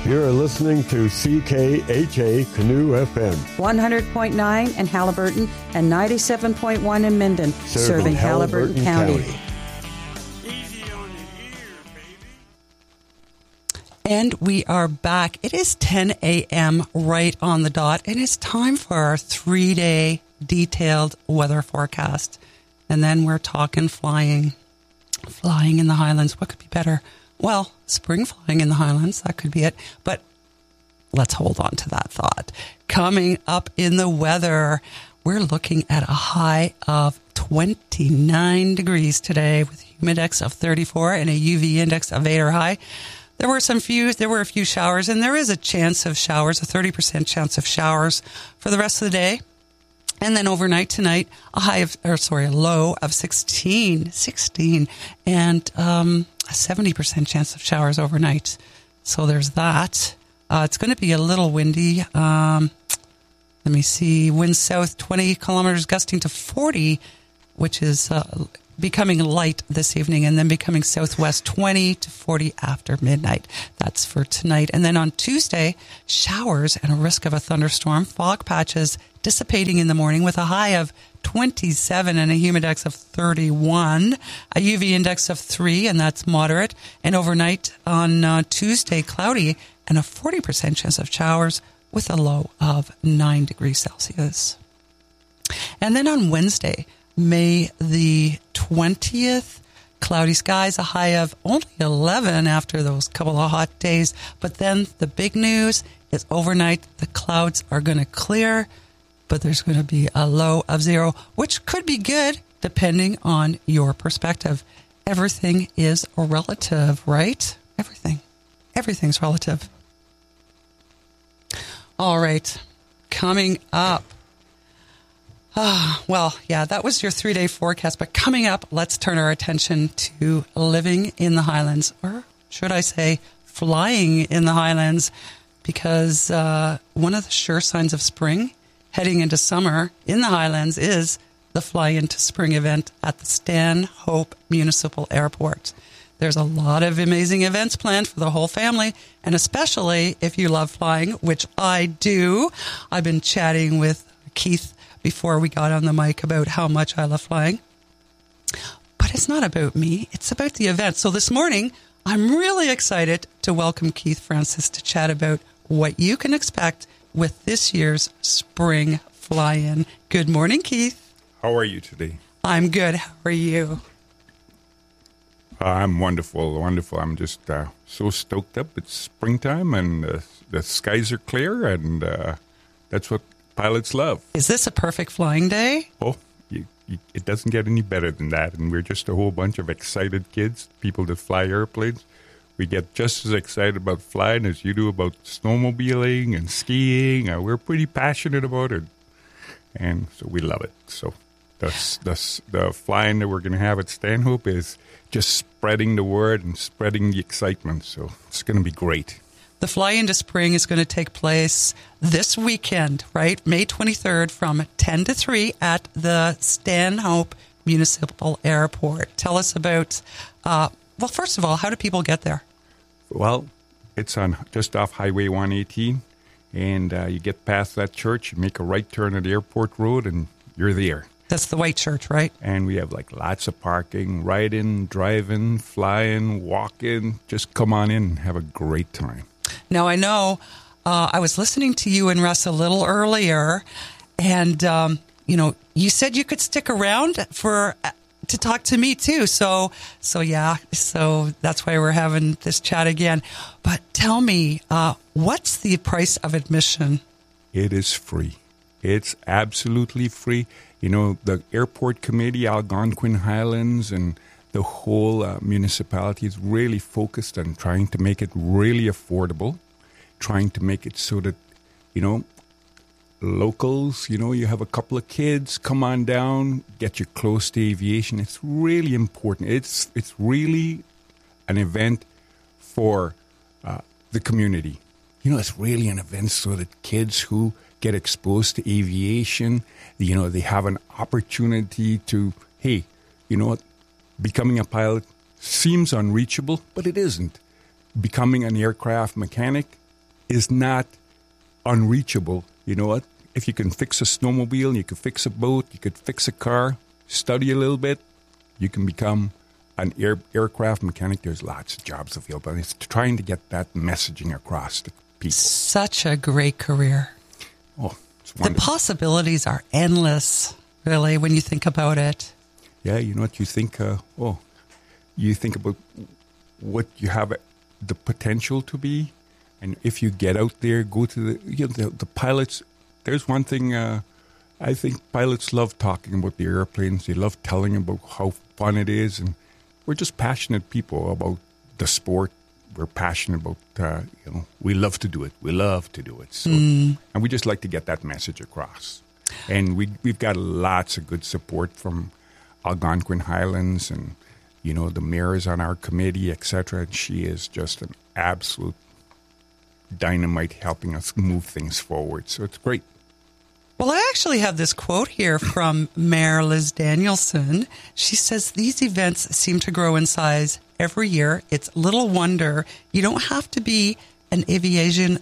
You're listening to CKHA Canoe FM. 100.9 in Haliburton and 97.1 in Minden, serving Haliburton County. And we are back. It is 10 a.m. right on the dot, and it's time for our 3-day detailed weather forecast. And then we're talking flying in the Highlands. What could be better? Well, spring flying in the Highlands, that could be it. But let's hold on to that thought. Coming up in the weather, we're looking at a high of 29 degrees today with a humidex of 34 and a UV index of 8 or high. There were a few showers, and there is a chance of showers, a 30% chance of showers for the rest of the day. And then overnight tonight, a low of 16, and a 70% chance of showers overnight. So there's that. It's going to be a little windy. Let me see. Wind south 20 kilometers, gusting to 40, which is becoming light this evening, and then becoming southwest 20 to 40 after midnight. That's for tonight. And then on Tuesday, showers and a risk of a thunderstorm. Fog patches dissipating in the morning with a high of 27 and a humidex of 31, a UV index of 3, and that's moderate. And overnight on Tuesday, cloudy and a 40% chance of showers with a low of 9 degrees Celsius. And then on Wednesday, May the 20th, cloudy skies, a high of only 11 after those couple of hot days. But then the big news is overnight, the clouds are going to clear, but there's going to be a low of 0, which could be good depending on your perspective. Everything is relative, right? Everything's relative. All right, coming up. That was your 3-day forecast. But coming up, let's turn our attention to living in the Highlands, or should I say flying in the Highlands, because one of the sure signs of spring heading into summer in the Highlands is the Fly Into Spring event at the Stanhope Municipal Airport. There's a lot of amazing events planned for the whole family, and especially if you love flying, which I do. I've been chatting with Keith before we got on the mic about how much I love flying. But it's not about me. It's about the event. So this morning, I'm really excited to welcome Keith Francis to chat about what you can expect with this year's spring fly-in. Good morning, Keith. How are you today? I'm good. How are you? I'm wonderful. I'm just so stoked up. It's springtime and the skies are clear, and that's what pilots love. Is this a perfect flying day? Oh, it doesn't get any better than that. And we're just a whole bunch of excited kids, people that fly airplanes. We get just as excited about flying as you do about snowmobiling and skiing. We're pretty passionate about it, and so we love it. So the flying that we're going to have at Stanhope is just spreading the word and spreading the excitement. So it's going to be great. The Fly Into Spring is going to take place this weekend, right? May 23rd from 10 to 3 at the Stanhope Municipal Airport. Tell us about, first of all, how do people get there? Well, it's on just off Highway 118, and you get past that church, you make a right turn at Airport Road, and you're there. That's the white church, right? And we have lots of parking, riding, driving, flying, walking. Just come on in and have a great time. Now, I know I was listening to you and Russ a little earlier, and, you said you could stick around to talk to me too. So that's why we're having this chat again. But tell me, what's the price of admission? It is free. It's absolutely free. The airport committee, Algonquin Highlands, and the whole municipality is really focused on trying to make it really affordable, trying to make it so that, locals, you have a couple of kids, come on down, get you close to aviation. It's really important. It's really an event for the community. It's really an event so that kids who get exposed to aviation, they have an opportunity to, hey, becoming a pilot seems unreachable, but it isn't. Becoming an aircraft mechanic, is not unreachable. You know what? If you can fix a snowmobile, you can fix a boat, you could fix a car, study a little bit, you can become an aircraft mechanic. There's lots of jobs available. And it's trying to get that messaging across to people. Such a great career. Oh, it's The wonderful. possibilities are endless, really, when you think about it. Yeah, you know what? You think, you think about what you have the potential to be. And if you get out there, go to the pilots. There's one thing, I think pilots love talking about the airplanes. They love telling about how fun it is. And we're just passionate people about the sport. We're passionate about, we love to do it. We love to do it. So, and we just like to get that message across. And we've got lots of good support from Algonquin Highlands and, the mayor is on our committee, etc. And she is just an absolute dynamite helping us move things forward. So it's great. Well, I actually have this quote here from Mayor Liz Danielson. She says, these events seem to grow in size every year. It's little wonder you don't have to be an aviation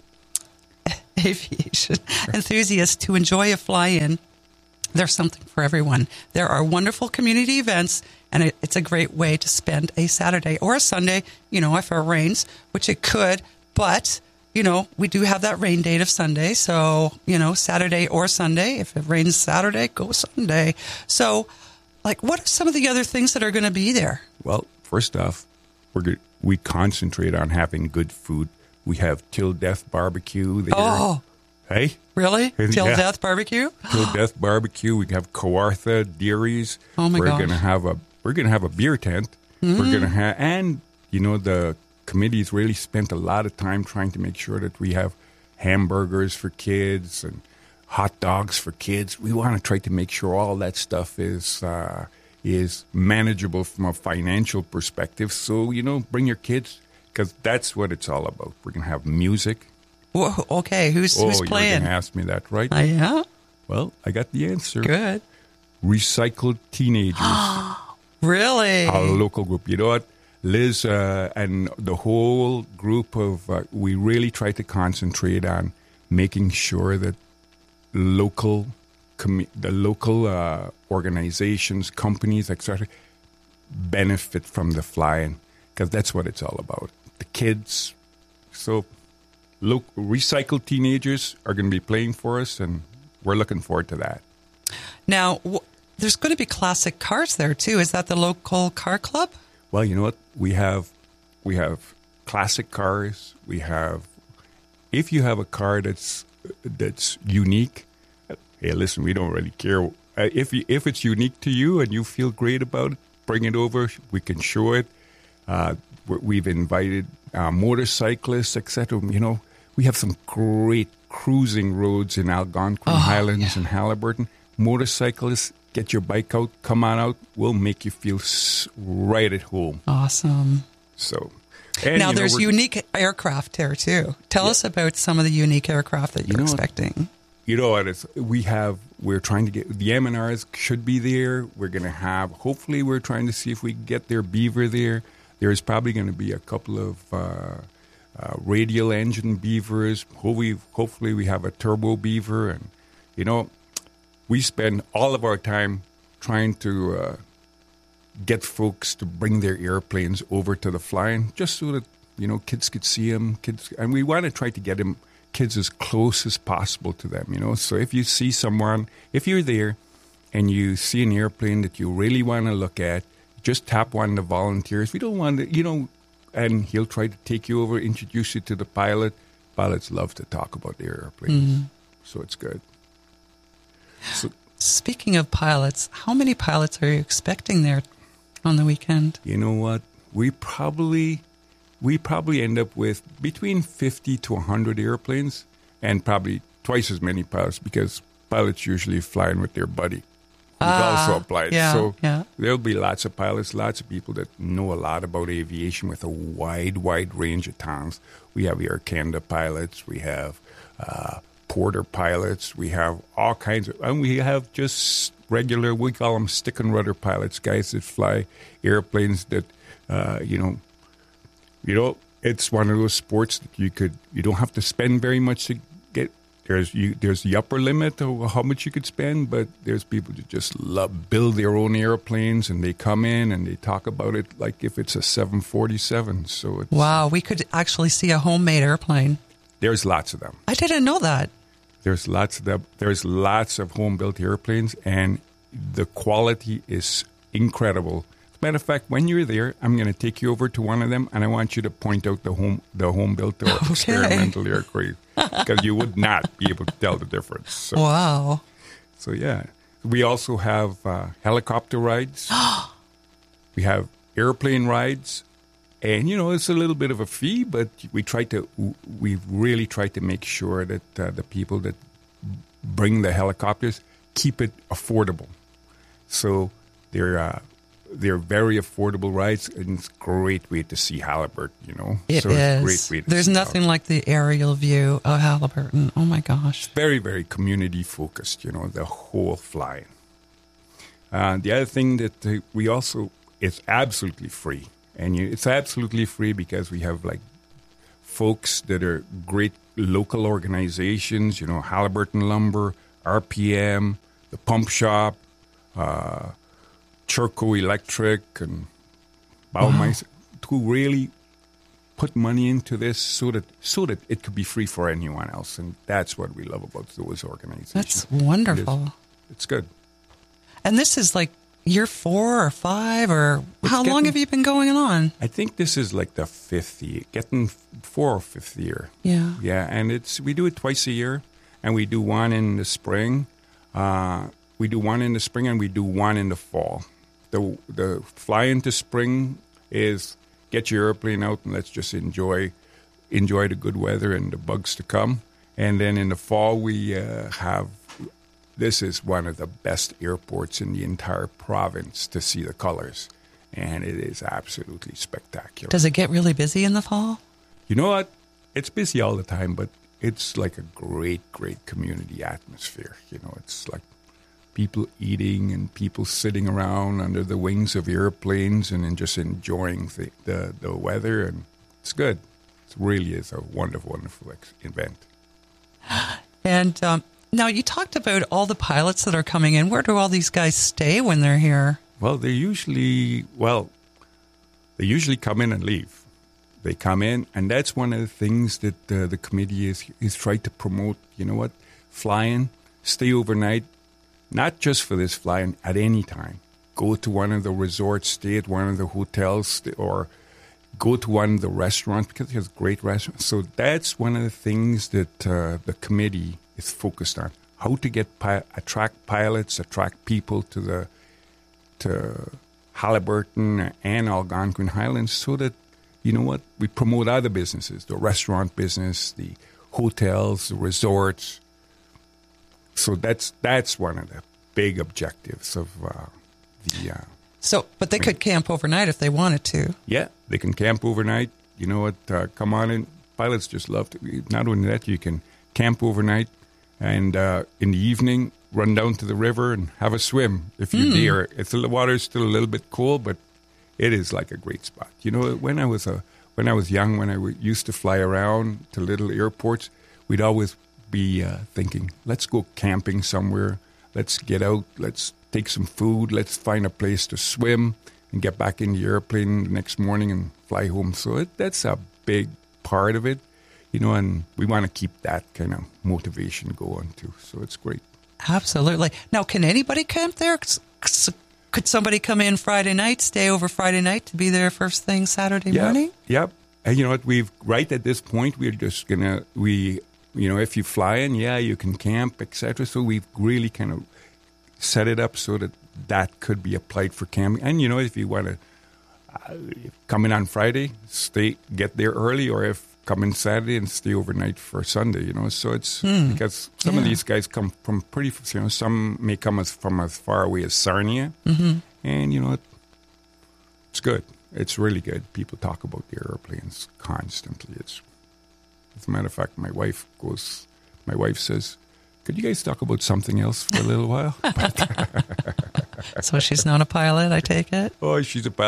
enthusiast to enjoy a fly-in. There's something for everyone. There are wonderful community events, and it's a great way to spend a Saturday or a Sunday, if it rains, which it could. But, we do have that rain date of Sunday. So, Saturday or Sunday. If it rains Saturday, go Sunday. So, what are some of the other things that are going to be there? Well, first off, we concentrate on having good food. We have Till Death Barbecue there. Oh. Hey? Really? Till Yeah. Death Barbecue? Till Death Barbecue. We have Kawartha Dairies. Oh, my we're gosh. We're gonna have a beer tent. We're gonna have, and the committee's really spent a lot of time trying to make sure that we have hamburgers for kids and hot dogs for kids. We want to try to make sure all that stuff is manageable from a financial perspective. So bring your kids because that's what it's all about. We're gonna have music. Whoa, okay, who's You're playing? gonna ask me that, right? Yeah, Well, I got the answer. good. Recycled Teenagers. Really? Our local group. You know what? Liz and the whole group of, we really try to concentrate on making sure that the local organizations, companies, etc., benefit from the flying because that's what it's all about. The kids. So recycled teenagers are going to be playing for us, and we're looking forward to that. Now, there's going to be classic cars there too. Is that the local car club? Well, you know what? We have classic cars. We have, if you have a car that's unique, hey, listen, we don't really care. If it's unique to you and you feel great about it, bring it over. We can show it. We've invited motorcyclists, etc. We have some great cruising roads in Algonquin Highlands and Haliburton. Motorcyclists, get your bike out, come on out. We'll make you feel right at home. Awesome. So, now there's unique aircraft there too. Tell us about some of the unique aircraft that you're expecting. You know what? We're trying to get, the M&Rs should be there. We're going to have, hopefully we're trying to see if we can get their Beaver there. There's probably going to be a couple of radial engine Beavers. Hopefully we have a turbo Beaver. And, we spend all of our time trying to get folks to bring their airplanes over to the flying just so that, kids could see them. And we want to try to get kids as close as possible to them, So if you see someone, if you're there and you see an airplane that you really want to look at, just tap one of the volunteers. We don't want to, and he'll try to take you over, introduce you to the pilot. Pilots love to talk about their airplanes, so it's good. So, speaking of pilots, how many pilots are you expecting there on the weekend? You know what? We probably end up with between 50 to 100 airplanes and probably twice as many pilots because pilots usually flying with their buddy who's also applied. So there'll be lots of pilots, lots of people that know a lot about aviation with a wide range of towns. We have Air Canada pilots. We have Porter pilots. We have all kinds of, and we have just regular, we call them stick and rudder pilots, guys that fly airplanes that, it's one of those sports that you don't have to spend very much to get. There's the upper limit of how much you could spend, but there's people that just build their own airplanes, and they come in and they talk about it like if it's a 747. So it's, wow, we could actually see a homemade airplane. There's lots of them. I didn't know that. There's lots of them. There's lots of home-built airplanes, and the quality is incredible. As a matter of fact, when you're there, I'm going to take you over to one of them, and I want you to point out the home-built or experimental aircraft, because you would not be able to tell the difference. So, wow. So, yeah. We also have helicopter rides. We have airplane rides. And, you know, it's a little bit of a fee, but we really try to make sure that the people that bring the helicopters keep it affordable. So they're very affordable rides, and it's a great way to see Halliburton, you know. It so is. It's a great way to There's see nothing like the aerial view of Halliburton. Oh, my gosh. Very, very community focused, you know, the whole flying. The other thing that we also, it's absolutely free. And it's absolutely free because we have like folks that are great local organizations, you know, Halliburton Lumber, RPM, the Pump Shop, Churco Electric, and Baumeister, to really put money into this so that it could be free for anyone else. And that's what we love about those organizations. That's wonderful. It's good. And this is like year 4 or 5, or how long have you been going on? I think this is like the 5th year, getting 4th or 5th year. Yeah. Yeah, and we do it twice a year, and we do one in the spring. We do one in the spring, and we do one in the fall. The fly into spring is get your airplane out and let's just enjoy the good weather and the bugs to come. And then in the fall, we have. This is one of the best airports in the entire province to see the colors, and it is absolutely spectacular. Does it get really busy in the fall? You know what? It's busy all the time, but it's like a great, great community atmosphere. You know, it's like people eating and people sitting around under the wings of airplanes and just enjoying the weather, and it's good. It really is a wonderful, wonderful event. And now, you talked about all the pilots that are coming in. Where do all these guys stay when they're here? Well, they usually come in and leave. They come in, and that's one of the things that the committee is trying to promote. You know what? Flying, stay overnight, not just for this flying, at any time. Go to one of the resorts, stay at one of the hotels, or go to one of the restaurants, because there's great restaurants. So that's one of the things that the committee is focused on, how to get attract pilots, attract people to Halliburton and Algonquin Highlands, so that, you know what, we promote other businesses, the restaurant business, the hotels, the resorts. So that's one of the big objectives of the. But they could camp overnight if they wanted to. Yeah, they can camp overnight. You know what? Come on in. Pilots just love to. Not only that, you can camp overnight, and in the evening, run down to the river and have a swim if you dare. The water's still a little bit cold, but it is like a great spot. You know, when I was young, when I used to fly around to little airports, we'd always be thinking, let's go camping somewhere. Let's get out. Let's take some food. Let's find a place to swim and get back in the airplane the next morning and fly home. So that's a big part of it, you know, and we want to keep that kind of motivation going too. So it's great. Absolutely. Now, can anybody camp there? Could somebody come in Friday night, stay over Friday night to be there first thing Saturday morning? Yep. And you know what? Right at this point, we're just you know, if you fly in, you can camp, etc. So we've really kind of set it up so that could be applied for camping. And, you know, if you want to come in on Friday, get there early, or if come in Saturday and stay overnight for Sunday, you know. So it's because some of these guys come from some may come from as far away as Sarnia. Mm-hmm. And, you know, it's good. It's really good. People talk about the airplanes constantly. As a matter of fact, my wife says, could you guys talk about something else for a little while? So she's not a pilot, I take it? Oh, she's a pilot.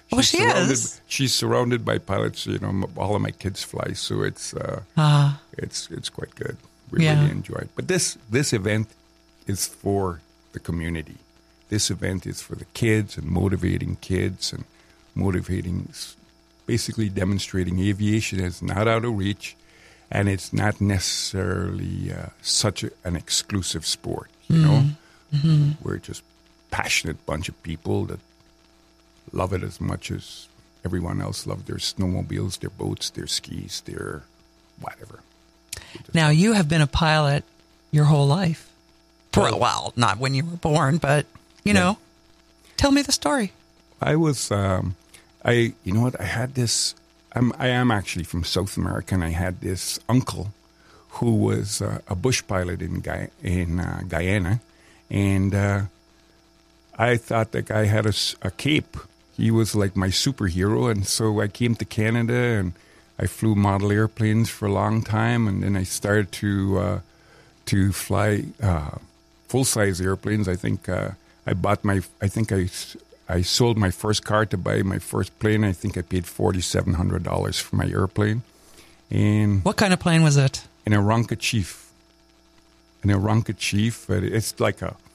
She's surrounded by pilots. You know, all of my kids fly, so it's quite good. We really enjoy it. But this event is for the community. This event is for the kids and motivating kids and basically demonstrating aviation is not out of reach, and it's not necessarily such an exclusive sport. You know, we're just passionate bunch of people that love it as much as everyone else loves their snowmobiles, their boats, their skis, their whatever. Now, you have been a pilot your whole life. Well, not when you were born, but, you know, tell me the story. I was, you know what, I had this, I am actually from South America, and I had this uncle who was a bush pilot in Guyana, and I thought the guy had a cape. He was like my superhero, and so I came to Canada, and I flew model airplanes for a long time, and then I started to fly full-size airplanes. I think I sold my first car to buy my first plane. I think I paid $4,700 for my airplane. And what kind of plane was it? An Aeronca Chief. It's like a